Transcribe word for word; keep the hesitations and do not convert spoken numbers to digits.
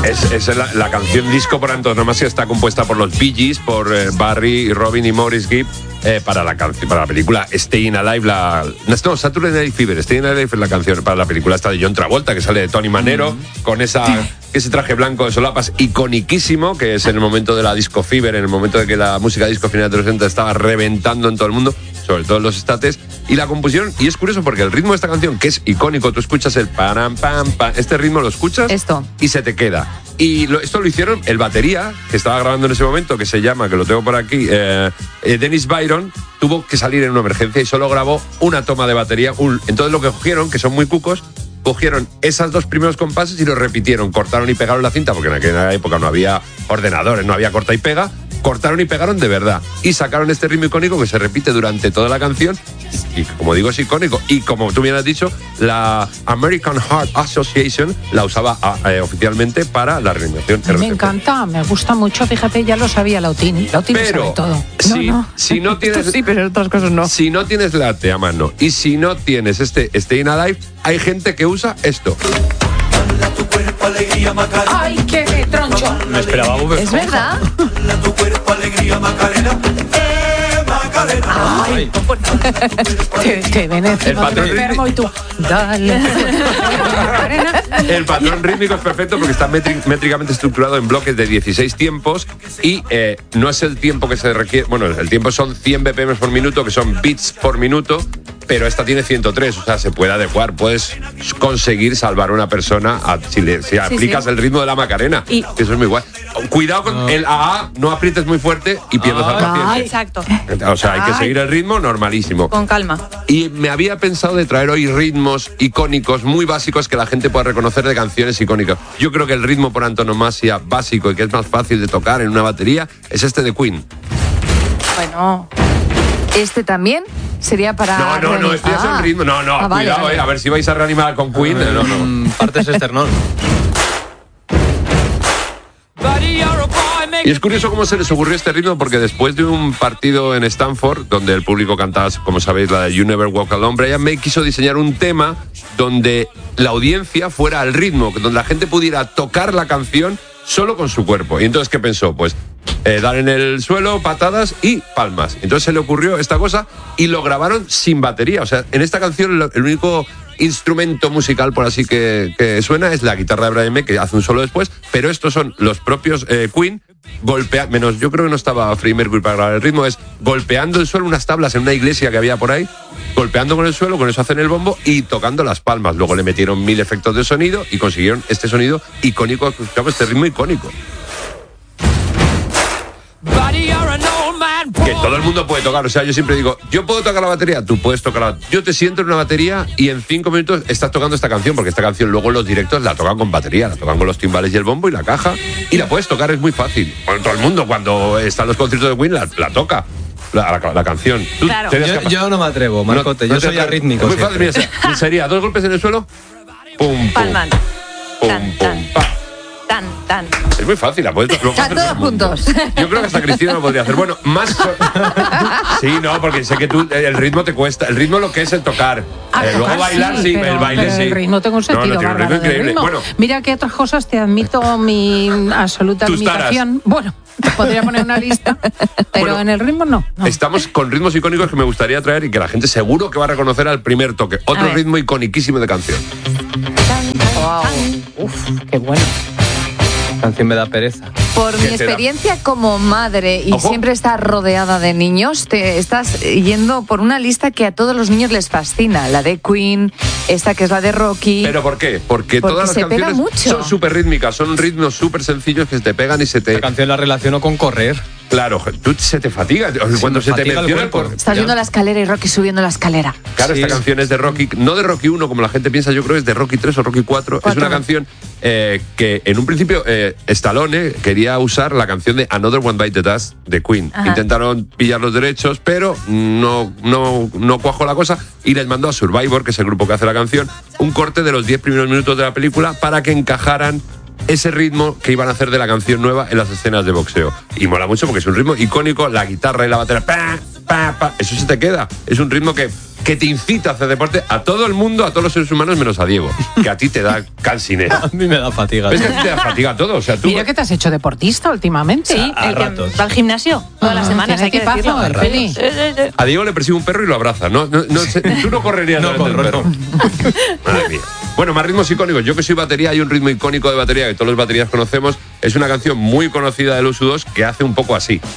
Es, es la, la canción disco por antonomasia, está compuesta por los Bee Gees, por eh, Barry, Robin y Maurice Gibb, eh, para, la canción, para la película Staying Alive, la, no, Saturday Night Fever, Staying Alive es la canción para la película esta de John Travolta, que sale de Tony Manero, mm. con esa, ese traje blanco de solapas iconiquísimo, que es en el momento de la disco fever, en el momento de que la música disco final de los sesenta estaba reventando en todo el mundo, sobre todo en los estates, y la compusieron, y es curioso porque el ritmo de esta canción, que es icónico, tú escuchas el pam, pam, pam, este ritmo lo escuchas esto. y se te queda. Y lo, esto lo hicieron el batería, que estaba grabando en ese momento, que se llama, que lo tengo por aquí, eh, eh, Dennis Byron, tuvo que salir en una emergencia y solo grabó una toma de batería. Un, entonces lo que cogieron, que son muy cucos, cogieron esos dos primeros compases y los repitieron, cortaron y pegaron la cinta, porque en aquella época no había ordenadores, no había corta y pega, cortaron y pegaron de verdad y sacaron este ritmo icónico que se repite durante toda la canción y, como digo, es icónico. Y como tú bien has dicho, la American Heart Association la usaba eh, oficialmente para la reanimación. Me encanta, me gusta mucho, fíjate, ya lo sabía Lautín, Lautín lo sabe todo. Si no, no, si no tienes, sí, pero otras cosas no. Si no tienes late a mano y si no tienes este Staying Alive, hay gente que usa esto. ¡Ay, qué troncho! Me esperaba Bob Esponja. ¿Es verdad? Tu cuerpo, alegría, Macarena. ¡Eh, Macarena! ¡Ay! Te, te ven encima del enfermo y tú... Dale. El patrón rítmico es perfecto porque está metri- métricamente estructurado en bloques de dieciséis tiempos y eh, no es el tiempo que se requiere... Bueno, el tiempo son cien B P M por minuto, que son beats por minuto, pero esta tiene ciento tres, o sea, se puede adecuar. Puedes conseguir salvar a una persona a, si, le, si aplicas sí. el ritmo de la Macarena. Y eso es muy guay. Cuidado con no. el A A, no aprietes muy fuerte y pierdes ah. al paciente. Ah, exacto. O sea, hay que seguir el ritmo normalísimo. Con calma. Y me había pensado de traer hoy ritmos icónicos muy básicos que la gente pueda reconocer de canciones icónicas. Yo creo que el ritmo por antonomasia básico y que es más fácil de tocar en una batería es este de Queen. Bueno, este también sería para... No, no, no, este ya es el ritmo. No, no, ah, cuidado, vale, vale. eh, a ver si vais a reanimar con Queen. Eh, no, no. Partes esternón. Y es curioso cómo se les ocurrió este ritmo, porque después de un partido en Stanford, donde el público cantaba, como sabéis, la de You Never Walk Alone, Brian May quiso diseñar un tema donde la audiencia fuera al ritmo, donde la gente pudiera tocar la canción solo con su cuerpo. Y entonces, ¿qué pensó? Pues eh, dar en el suelo, patadas y palmas. Entonces se le ocurrió esta cosa y lo grabaron sin batería. O sea, en esta canción el único instrumento musical, por así que, que suena, es la guitarra de Brian May, que hace un solo después, pero estos son los propios eh, Queen golpeando, menos yo creo que no estaba Freddie Mercury para grabar el ritmo, es golpeando el suelo, unas tablas en una iglesia que había por ahí, golpeando con el suelo, con eso hacen el bombo y tocando las palmas. Luego le metieron mil efectos de sonido y consiguieron este sonido icónico, este ritmo icónico. Que todo el mundo puede tocar, o sea, yo siempre digo, yo puedo tocar la batería, tú puedes tocar la... Yo te siento en una batería y en cinco minutos estás tocando esta canción, porque esta canción luego en los directos la tocan con batería, la tocan con los timbales y el bombo y la caja, y la puedes tocar, es muy fácil. Bueno, todo el mundo cuando está en los conciertos de Queen la, la toca. La, la, la canción. ¿Tú claro. yo, yo no me atrevo, Marcote, no, no yo soy arrítmico. Es muy fácil, mira, sería dos golpes en el suelo, pum, pum, palman, pum, tan, pum, tan, pa. tan, tan. Es muy fácil, la puedes lo Están todos juntos. Yo creo que hasta Cristina lo podría hacer. Bueno, más... Sí, no, porque sé que tú, el ritmo te cuesta. El ritmo lo que es el tocar. Ah, eh, luego tocar, bailar, sí, pero, el baile, pero sí. El ritmo tengo un sentido no, no, tiene un ritmo increíble. Ritmo. Bueno, mira que otras cosas te admito mi absoluta admiración. Bueno, te podría poner una lista, pero bueno, en el ritmo no, no. Estamos con ritmos icónicos que me gustaría traer y que la gente seguro que va a reconocer al primer toque. Otro ritmo iconiquísimo de canción. Wow. Uf, qué bueno. Canción me da pereza. Por mi experiencia como madre y Ojo. siempre estar rodeada de niños, te estás yendo por una lista que a todos los niños les fascina. La de Queen, esta que es la de Rocky. ¿Pero por qué? Porque, Porque todas las se canciones pega mucho. son súper rítmicas, son ritmos súper sencillos que se te pegan y se te... La canción la relaciono con correr. Claro, tú se te fatiga. Cuando se, se te menciona el cuerpo. Estás viendo la escalera y Rocky subiendo la escalera. Claro, sí. Esta canción es de Rocky, no de Rocky uno, como la gente piensa, yo creo que es de Rocky tres o Rocky cuatro. Es una canción eh, que en un principio eh, Stallone quería usar la canción de Another One Bite the Dust de Queen. Ajá. Intentaron pillar los derechos, pero no, no, no cuajó la cosa y les mandó a Survivor, que es el grupo que hace la canción, un corte de los diez primeros minutos de la película para que encajaran ese ritmo que iban a hacer de la canción nueva en las escenas de boxeo. Y mola mucho porque es un ritmo icónico, la guitarra y la batería, pa, pa, pa, eso se te queda. Es un ritmo que que te incita a hacer deporte a todo el mundo, a todos los seres humanos, menos a Diego, que a ti te da cansinera. A mí me da fatiga. ¿Ves que a ti te da fatiga todo? O sea, tú... Mira que te has hecho deportista últimamente. Sí, a el que ratos. va al gimnasio todas las semanas, hay que equipazo, decirlo. el Feli. Sí, sí, sí. A Diego le persigue un perro y lo abraza, ¿no? no, no sé, tú no correrías No delante del corro, perro. Madre mía. Bueno, más ritmos icónicos. Yo que soy batería, hay un ritmo icónico de batería que todos los baterías conocemos. Es una canción muy conocida de los U dos que hace un poco así.